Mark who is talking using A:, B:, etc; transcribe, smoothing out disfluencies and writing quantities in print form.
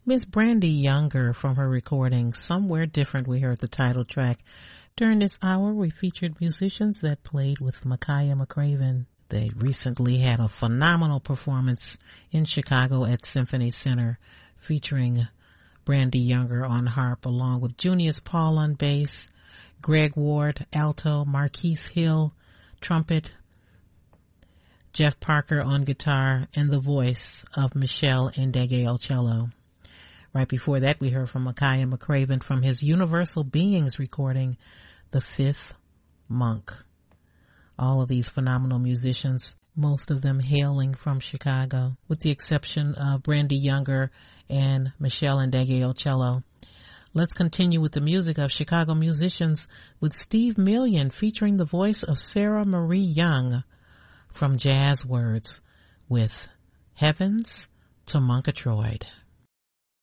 A: Miss Brandy Younger from her recording Somewhere Different. We heard the title track. During this hour, we featured musicians that played with Makaya McCraven. They recently had a phenomenal performance in Chicago at Symphony Center featuring Brandy Younger on harp along with Junius Paul on bass, Greg Ward alto, Marquise Hill trumpet, Jeff Parker on guitar, and the voice of Michelle Ndegeocello cello. Right before that, we heard from Makaya McCraven from his Universal Beings recording, The Fifth Monk. All of these phenomenal musicians, most of them hailing from Chicago, with the exception of Brandy Younger and Michelle Ndegeocello cello. Let's continue with the music of Chicago musicians with Steve Million featuring the voice of Sarah Marie Young from Jazz Words with Heavens to Murgatroyd.